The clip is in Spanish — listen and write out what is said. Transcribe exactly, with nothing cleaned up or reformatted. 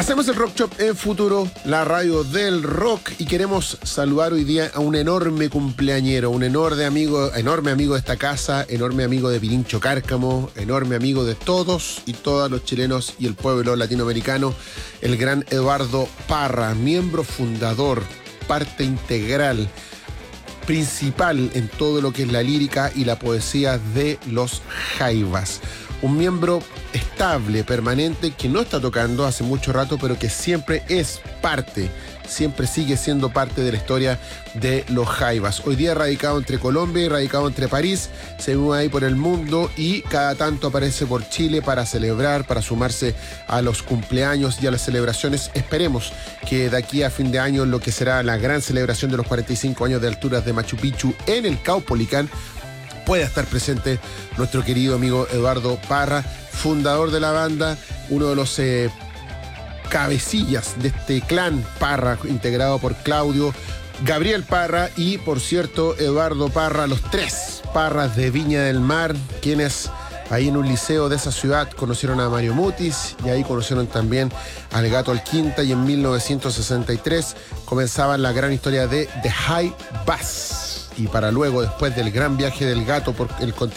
Hacemos el Rock Shop en Futuro, la radio del rock, y queremos saludar hoy día a un enorme cumpleañero, un enorme amigo, enorme amigo de esta casa, enorme amigo de Pirincho Cárcamo, enorme amigo de todos y todas los chilenos y el pueblo latinoamericano, el gran Eduardo Parra, miembro fundador, parte integral, principal en todo lo que es la lírica y la poesía de los Jaivas. Un miembro estable, permanente, que no está tocando hace mucho rato, pero que siempre es parte, siempre sigue siendo parte de la historia de los Jaivas. Hoy día radicado entre Colombia y radicado entre París, se mueve ahí por el mundo y cada tanto aparece por Chile para celebrar, para sumarse a los cumpleaños y a las celebraciones. Esperemos que de aquí a fin de año, lo que será la gran celebración de los cuarenta y cinco años de alturas de Machu Picchu en el Caupolicán, pueda estar presente nuestro querido amigo Eduardo Parra, fundador de la banda, uno de los eh, cabecillas de este clan Parra, integrado por Claudio, Gabriel Parra y, por cierto, Eduardo Parra, los tres Parras de Viña del Mar, quienes ahí en un liceo de esa ciudad conocieron a Mario Mutis y ahí conocieron también al Gato Alquinta, y en mil novecientos sesenta y tres comenzaban la gran historia de The Jaivas. Y para luego, después del gran viaje del Gato por el continente,